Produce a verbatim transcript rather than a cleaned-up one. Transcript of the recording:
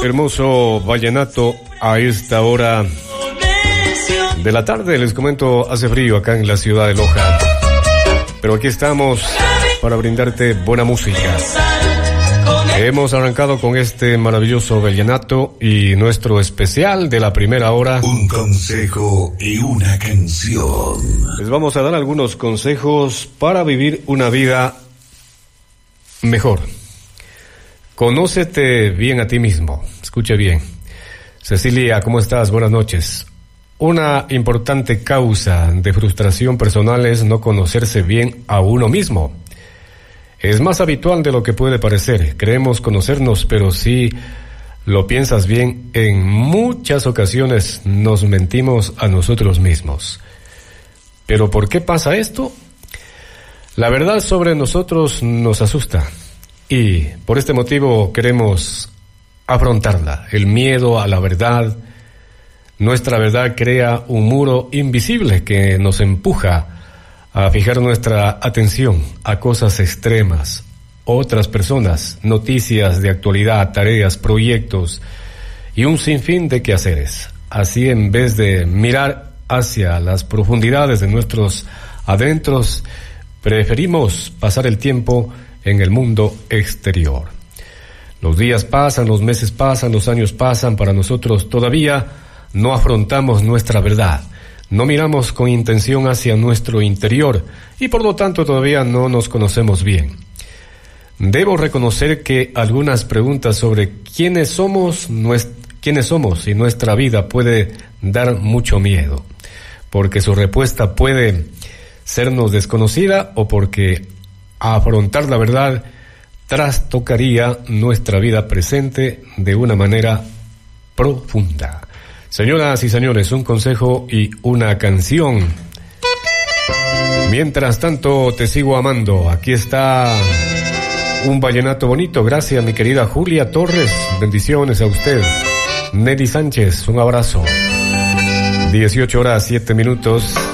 hermoso vallenato a esta hora de la tarde. Les comento, hace frío acá en la ciudad de Loja, pero aquí estamos para brindarte buena música. Hemos arrancado con este maravilloso vallenato y nuestro especial de la primera hora. Un consejo y una canción. Les vamos a dar algunos consejos para vivir una vida mejor. Conócete bien a ti mismo. Escuche bien. Cecilia, ¿cómo estás? Buenas noches. Una importante causa de frustración personal es no conocerse bien a uno mismo. Es más habitual de lo que puede parecer. Creemos conocernos, pero si lo piensas bien, en muchas ocasiones nos mentimos a nosotros mismos. ¿Pero por qué pasa esto? La verdad sobre nosotros nos asusta y por este motivo queremos afrontarla. El miedo a la verdad, nuestra verdad crea un muro invisible que nos empuja a fijar nuestra atención a cosas extremas, otras personas, noticias de actualidad, tareas, proyectos y un sinfín de quehaceres. Así, en vez de mirar hacia las profundidades de nuestros adentros, preferimos pasar el tiempo en el mundo exterior. Los días pasan, los meses pasan, los años pasan, para nosotros todavía no afrontamos nuestra verdad. No miramos con intención hacia nuestro interior y por lo tanto todavía no nos conocemos bien. Debo reconocer que algunas preguntas sobre quiénes somos, nuest- quiénes somos y nuestra vida puede dar mucho miedo, porque su respuesta puede sernos desconocida o porque afrontar la verdad trastocaría nuestra vida presente de una manera profunda. Señoras y señores, un consejo y una canción. Mientras tanto, te sigo amando. Aquí está un vallenato bonito. Gracias, mi querida Julia Torres. Bendiciones a usted. Nelly Sánchez, un abrazo. dieciocho horas, siete minutos.